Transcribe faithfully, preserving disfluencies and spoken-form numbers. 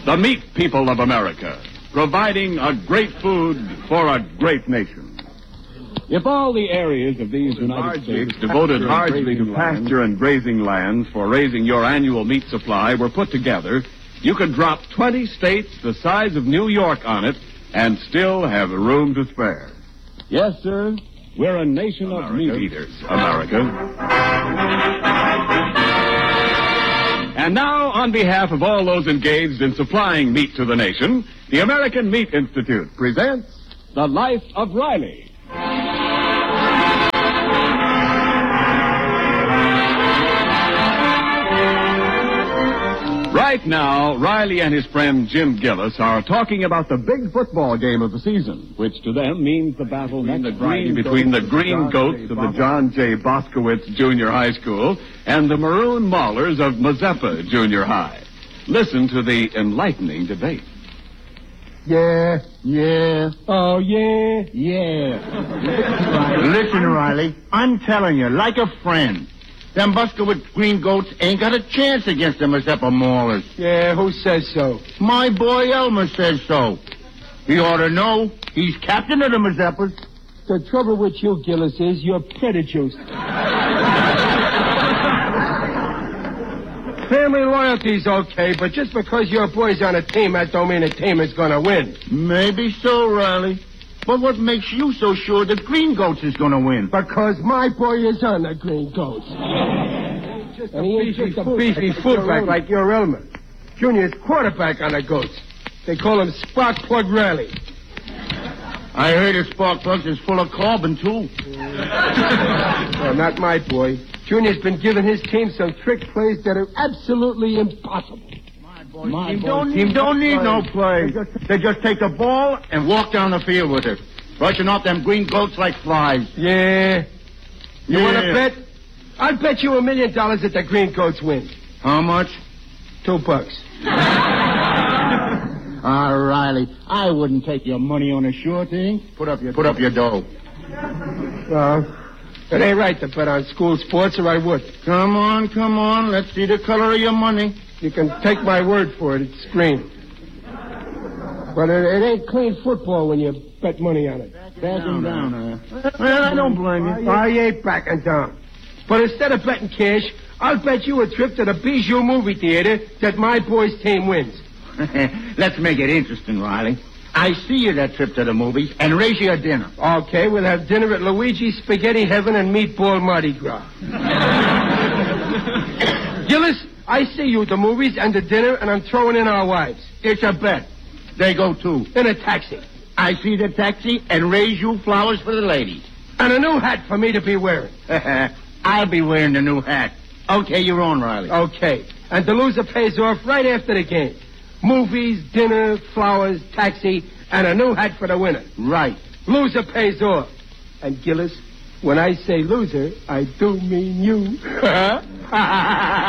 The meat people of America, providing a great food for a great nation. If all the areas of these United States devoted largely to pasture and grazing lands for raising your annual meat supply were put together, you could drop twenty states the size of New York on it and still have room to spare. Yes, sir. We're a nation of meat eaters, America. And now, on behalf of all those engaged in supplying meat to the nation, the American Meat Institute presents The Life of Riley. Right now, Riley and his friend Jim Gillis are talking about the big football game of the season, which to them means the battle next the Friday between the Green Goats of the John J. Boskowitz Junior High School and the Maroon Maulers of Mazeppa Junior High. Listen to the enlightening debate. Yeah, yeah. Oh, yeah, yeah. Listen, Riley, I'm telling you, like a friend, them Boskowitz Green Goats ain't got a chance against the Mazeppa Maulers. Yeah, who says so? My boy Elmer says so. He ought to know. He's captain of the Mazeppas. The trouble with you, Gillis, is you're prejudiced. Family loyalty's okay, but just because your boy's on a team, that don't mean the team is gonna win. Maybe so, Riley. But what makes you so sure the Green Goats is gonna win? Because my boy is on the Green Goats. Just and he ain't just a beefy fullback like your Elmer. Junior's quarterback on the Goats. They call him Spark Plug Riley. I heard his spark plugs is full of carbon, too. Well, not my boy. Junior's been giving his team some trick plays that are absolutely impossible. My boy, My team, boy don't, team need don't need no play. They just, they just take the ball and walk down the field with it, brushing off them Green Goats like flies. Yeah. You yeah. want to bet? I'll bet you a million dollars that the Green Goats win. How much? Two bucks. Ah, Riley, I wouldn't take your money on a sure thing. Put up your put dough. up your dough. Well, it ain't right to bet on school sports, or I would. Come on, come on. Let's see the color of your money. You can take my word for it. It's green. But it, it ain't clean football when you bet money on it. Backing down, huh? Well, I don't blame you. I ain't backing down. But instead of betting cash, I'll bet you a trip to the Bijou movie theater that my boy's team wins. Let's make it interesting, Riley. I see you that trip to the movies and raise you a dinner. Okay, we'll have dinner at Luigi's Spaghetti Heaven and Meatball Mardi Gras. Gillis, I see you at the movies and the dinner, and I'm throwing in our wives. It's a bet. They go, too. In a taxi. I see the taxi and raise you flowers for the ladies. And a new hat for me to be wearing. I'll be wearing the new hat. Okay, you're on, Riley. Okay. And the loser pays off right after the game. Movies, dinner, flowers, taxi, and a new hat for the winner. Right. Loser pays off. And Gillis, when I say loser, I do mean you.